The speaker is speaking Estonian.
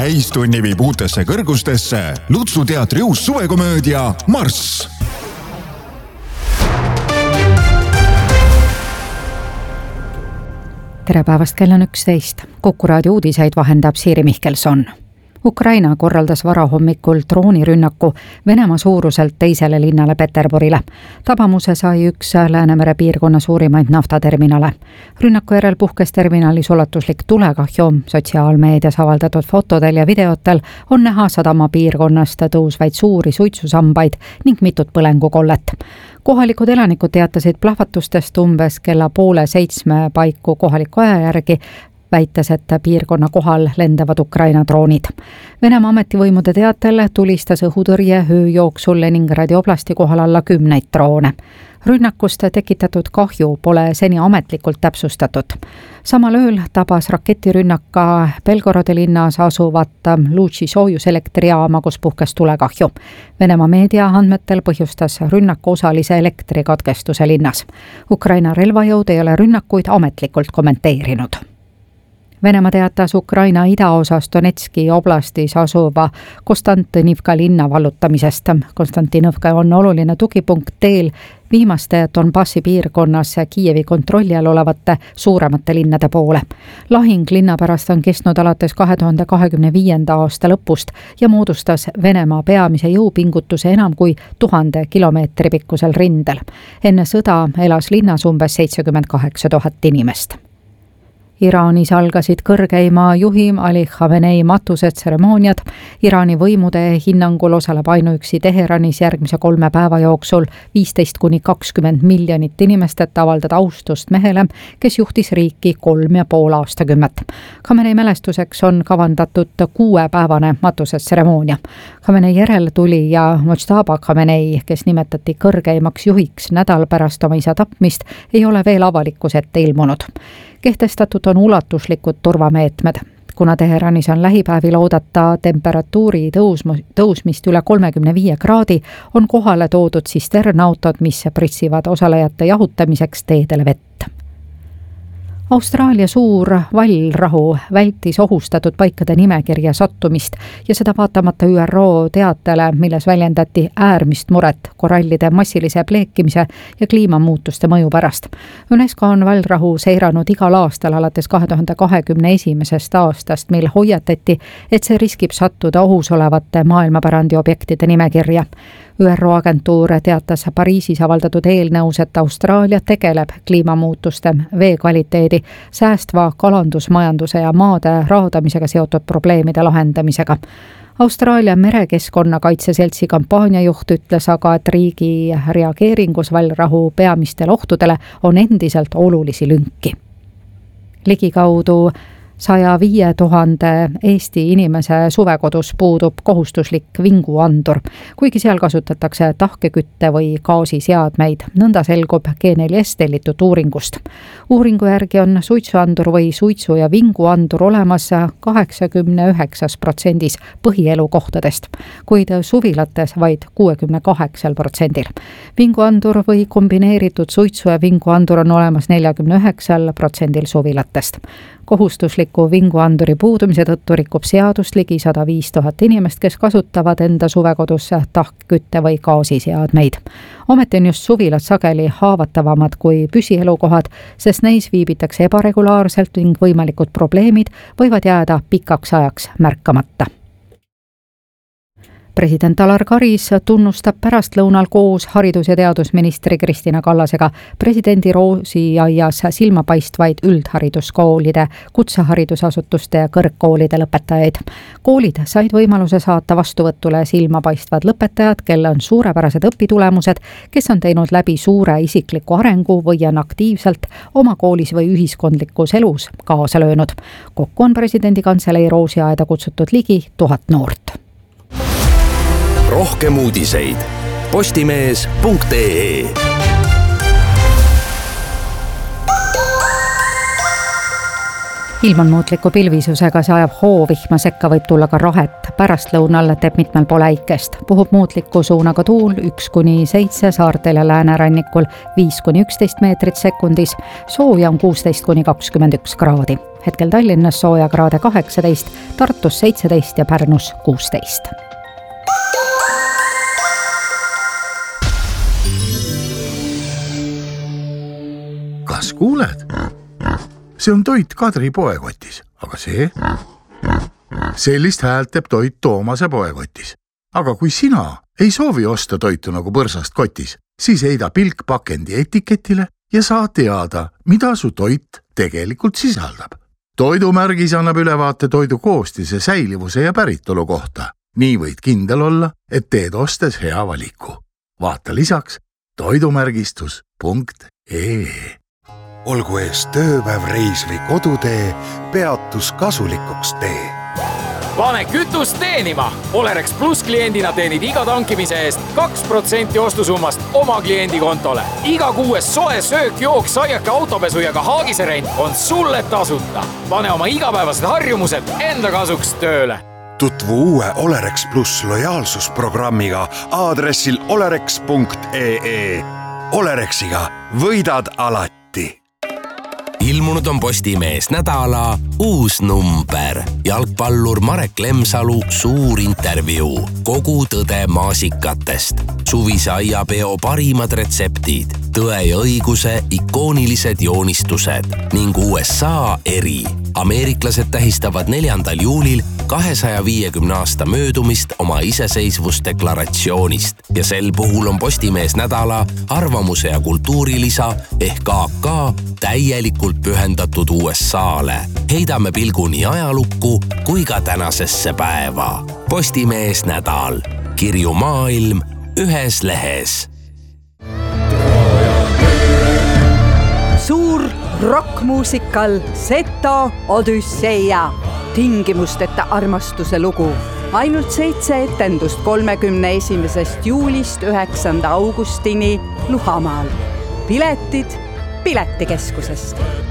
täistunni viib uutesse kõrgustesse Lutsu teatri uus suvekomöödia Marss. Tere päevast, kell on 11. Kuku raadio uudiseid vahendab Siiri Mihkelson. Ukraina korraldas varahommikul droonirünnaku Venemaa suuruselt teisele linnale Peterburile. Tabamuse sai üks Läänemere piirkonna suurimaid naftaterminale. Rünnaku järel puhkes terminalis ulatuslik tulekahju. Sotsiaalmeedias avaldatud fotodel ja videotel on näha sadama piirkonnast tõusvaid suuri suitsusambaid ning mitut põlengukollet. Kohalikud elanikud teatasid plahvatustest umbes kella 6:30 paiku kohaliku aja järgi, väites, et piirkonna kohal lendavad Ukraina droonid. Venemaa ametivõimude teatel tulistas õhutõrje öö jooksul Leningradi oblasti kohal alla 10 droone. Rünnakust tekitatud kahju pole seni ametlikult täpsustatud. Samal ööl tabas raketirünnak ka Belgorodi linnas asuvat Luči soojuselektrijaama, kus puhkes tulekahju. Venemaa meedia andmetel põhjustas rünnaku osalise elektrikatkestuse linnas. Ukraina relvajõud ei ole rünnakuid ametlikult kommenteerinud. Venemaa teatas Ukraina idaosas Donetski oblastis asuva Konstantinivka linna vallutamisest. Konstantinivka on oluline tugipunkt teel viimaste Donbassi piirkonnas Kiievi kontrolli all olevate suuremate linnade poole. Lahing linna pärast on kestnud alates 2025. aasta lõpust ja moodustas Venemaa peamise jõupingutuse enam kui 1000 kilomeetri pikkusel rindel. Enne sõda elas linnas umbes 78 000 inimest. Iraanis algasid kõrgeima juhi Ali Khamenei matusetseremooniad. Iraani võimude hinnangul osaleb ainuüksi Teheranis järgmise 3 päeva jooksul 15–20 miljonit inimest, et avaldada austust mehele, kes juhtis riiki 3,5 aastakümmet. Khamenei mälestuseks on kavandatud 6-päevane matusetseremoonia. Khamenei järel tuli ja Mojtaba Khamenei, kes nimetati kõrgeimaks juhiks nädal pärast oma isa tapmist, ei ole veel avalikkuse ette ilmunud. Kehtestatud on ulatuslikud turvameetmed. Kuna Teheranis on lähipäevil oodata temperatuuri tõusmist üle 35 kraadi, on kohale toodud sisternautod, mis pritsivad osalejate jahutamiseks teedele vett. Austraalia suur vallrahu vältis ohustatud paikade nimekirja sattumist ja seda vaatamata ÜRO teatele, milles väljendati äärmist muret korallide massilise pleekimise ja kliimamuutuste mõju pärast. UNESCO on vallrahu seiranud igal aastal alates 2021. aastast, mil hoiatati, et see riskib sattuda ohus olevate maailmapärandi objektide nimekirja. ÜRO agentuur teatas Pariisis avaldatud eelnõus, et Austraalia tegeleb kliimamuutuste, vee kvaliteedi, säästva kalandusmajanduse ja maade raadamisega seotud probleemide lahendamisega. Austraalia merekeskkonnakaitseseltsi kampaaniajuht ütles aga, et riigi reageeringus vallrahu peamistele ohtudele on endiselt olulisi lünki. Ligikaudu 105 000 Eesti inimese suvekodus puudub kohustuslik vinguandur, kuigi seal kasutatakse tahkekütte või gaasiseadmeid. Nõnda selgub G4S tellitud uuringust. Uuringu järgi on suitsuandur või suitsu- ja vinguandur olemas 89% põhielukohtadest, kuid suvilates vaid 68%. Vinguandur või kombineeritud suitsu- ja vinguandur on olemas 49% suvilatest. Kohustusliku vinguanduri puudumise tõttu rikub seadust ligi 105 000 inimest, kes kasutavad enda suvekodusse tahkkütte või gaasiseadmeid. Ometi on just suvilad sageli haavatavamad kui püsielukohad, sest neis viibitakse ebaregulaarselt ning võimalikud probleemid võivad jääda pikaks ajaks märkamata. President Alar Karis tunnustab pärastlõunal koos haridus- ja teadusministri Kristina Kallasega presidendi roosiaias silmapaistvaid üldhariduskoolide, kutseharidusasutuste ja kõrgkoolide lõpetajaid. Koolid said võimaluse saata vastuvõtule silmapaistvad lõpetajad, kel on suurepärased õpitulemused, kes on teinud läbi suure isikliku arengu või on aktiivselt oma koolis või ühiskondlikus elus kaasa löönud. Kokku on presidendi kantselei roosiaeda kutsutud ligi 1000 noort. Rohkem uudiseid postimees.ee. ilm on muutliku pilvisusega, see ajab hoovihma, sekka võib tulla ka rahet. Pärastlõunal teeb mitmel pool äikest. Puhub muutliku suunaga tuul 1-7 saartel ja läänerannikul 5-11 meetrit sekundis. Sooja on 16-21 kraadi. Hetkel Tallinnas sooja kraade 18, Tartus 17 ja Pärnus 16. Kas kuuled? See on toit Kadri poekotis, aga see? Sellist häält teeb toit Toomase poekotis. Aga kui sina ei soovi osta toitu nagu põrsast kotis, siis heida pilk pakendi etiketile ja saa teada, mida su toit tegelikult sisaldab. Toidumärgis annab ülevaate toidu koostise, säilivuse ja päritolu kohta. Nii võid kindel olla, et teed ostes hea valiku. Vaata lisaks toidumärgistus.ee. Olgu ees tööpäev, reis või kodutee, peatus kasulikuks tee. Pane kütust teenima! Olerex Plus kliendina teenid iga tankimise eest 2% ostusummast oma kliendi kontole. Iga kuues soe söök, jook, saiake, autopesu ja ka haagiserent on sulle tasuta. Pane oma igapäevased harjumused enda kasuks tööle. Tutvu uue Olerex Plus lojaalsusprogrammiga aadressil olerex.ee. Olerexiga võidad alati. Ilmunud on Postimees nädala uus number. Jalgpallur Marek Lemsalu suur intervjuu. Kogu tõde maasikatest. Suvise aiapeo parimad retseptid. Tõe ja õiguse ikoonilised joonistused ning USA eri. Ameeriklased tähistavad 4. juulil 250 aasta möödumist oma iseseisvusdeklaratsioonist ja sel puhul on Postimees nädala arvamuse ja kultuurilisa ehk AK täielikult pühendatud USA-le. Heidame pilgu nii ajalukku kui ka tänasesse päeva. Postimees nädal. Kirju maailm ühes lehes. Suur rockmuusikal Seto Odüsseia. Tingimusteta armastuse lugu. Ainult 7 etendust 31. juulist 9. augustini Luhamaal. Piletid Piletikeskusest.